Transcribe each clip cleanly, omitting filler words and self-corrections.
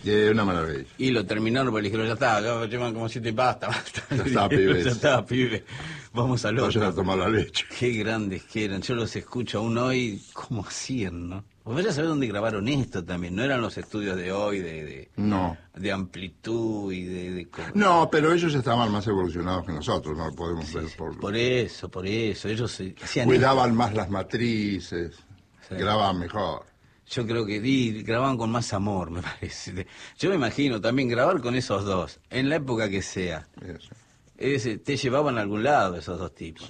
Y es una maravilla. Y lo terminaron porque le dijeron, ya está, ya llevan como 7 y basta. Ya está, pibe. Ya está, pibe. Vamos al otro. Vayan a tomar la leche. Qué grandes que eran. Yo los escucho aún hoy, ¿cómo hacían, no? Vos vaya a saber dónde grabaron esto también. No eran los estudios de hoy, No. de amplitud y de No, pero ellos estaban más evolucionados que nosotros, no lo podemos ver por eso. Ellos hacían cuidaban más las matrices, Sí. grababan mejor. Yo creo que grababan con más amor, me parece. Yo me imagino también grabar con esos dos, en la época que sea. Eso. Te llevaban a algún lado esos dos tipos. Sí.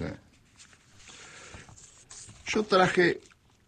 Yo traje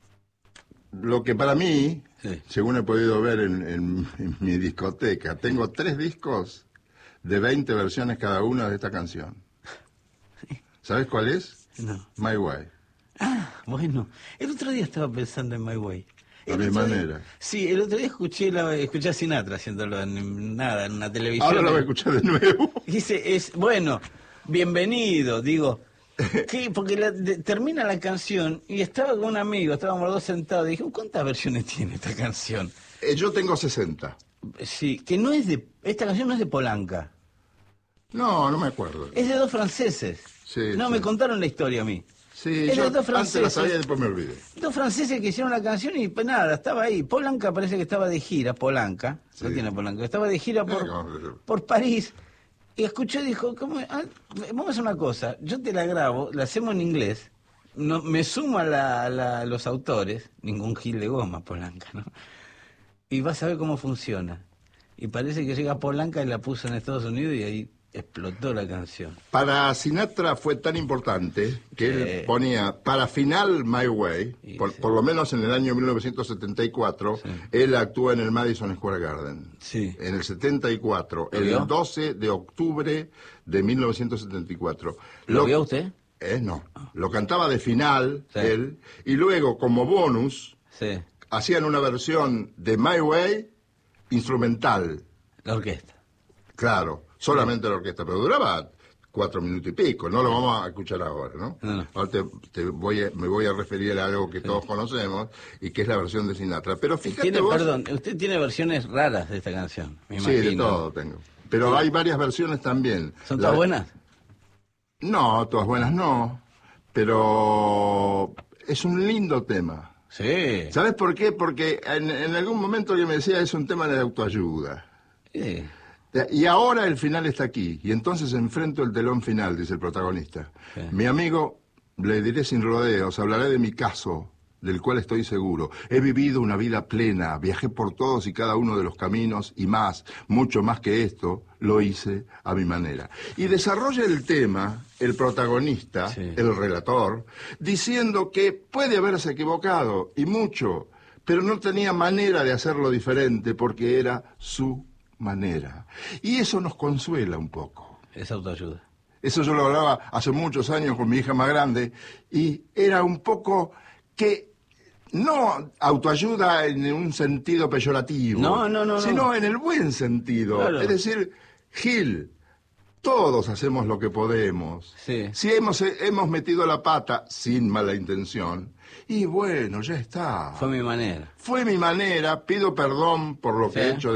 lo que para mí, Sí. según he podido ver en mi discoteca, tengo 3 discos de 20 versiones cada una de esta canción. ¿Sabes cuál es? No. My Way. Ah, bueno. El otro día estaba pensando en My Way. A mi manera. Sí, el otro día escuché a Sinatra haciéndolo en una televisión. Ahora lo voy a escuchar de nuevo. Dice, bueno, bienvenido, digo. ¿Qué? Porque termina la canción y estaba con un amigo, estábamos los dos sentados y dije, ¿cuántas versiones tiene esta canción? Yo tengo 60. Sí, que no es esta canción no es de Polanca. No me acuerdo. Es de 2 franceses. Sí, no, sí. Me contaron la historia a mí. Sí, Es yo de 2 franceses. antes la sabía y después me olvidé. 2 franceses que hicieron la canción y pues nada, estaba ahí. Polanca parece que estaba de gira, Polanca, Sí. no tiene Polanca, estaba de gira por París. Y escuchó y dijo, vamos a hacer una cosa, yo te la grabo, la hacemos en inglés, no, me sumo a los autores, ningún gil de goma Polanca, ¿no? Y vas a ver cómo funciona. Y parece que llega Polanca y la puso en Estados Unidos y ahí explotó la canción. Para Sinatra fue tan importante que él ponía para final My Way, por lo menos en el año 1974, él actuó en el Madison Square Garden. Sí. En el 74, ¿Lo vio? el 12 de octubre de 1974. ¿Lo vio usted? No. Lo cantaba de final él, y luego como bonus Sí. hacían una versión de My Way instrumental. La orquesta. Claro, solamente la orquesta, pero duraba 4 minutos y pico, no lo vamos a escuchar ahora, ¿no? No. Ahora me voy a referir a algo que todos conocemos y que es la versión de Sinatra. Pero fíjate vos... Perdón, usted tiene versiones raras de esta canción, me imagino. Sí, de todo tengo. Pero hay varias versiones también. ¿Son todas buenas? No, todas buenas no, pero es un lindo tema. Sí. ¿Sabes por qué? Porque en algún momento alguien me decía es un tema de autoayuda. Sí. Y ahora el final está aquí, y entonces enfrento el telón final, dice el protagonista. Sí. Mi amigo, le diré sin rodeos, hablaré de mi caso, del cual estoy seguro. He vivido una vida plena, viajé por todos y cada uno de los caminos, y más, mucho más que esto, lo hice a mi manera. Y desarrolla el tema, el protagonista, el relator, diciendo que puede haberse equivocado, y mucho, pero no tenía manera de hacerlo diferente, porque era su manera. Y eso nos consuela un poco. Es autoayuda. Eso yo lo hablaba hace muchos años con mi hija más grande, y era un poco que no autoayuda en un sentido peyorativo, sino en el buen sentido. Claro. Es decir, Gil, todos hacemos lo que podemos. Sí. Si hemos metido la pata sin mala intención, y bueno, ya está. Fue mi manera. Fue mi manera, pido perdón por lo que he hecho